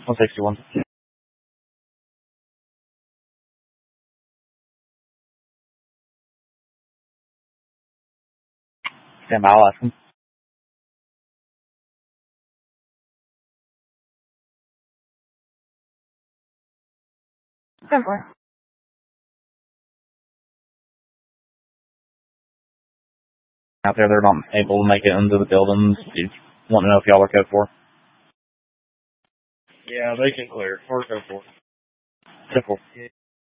161. Stand by, I'll ask him. 10-4. Out there, they're not able to make it into the buildings. You want to know if y'all are code 4? Yeah, they can clear. Or code 4. Code 4.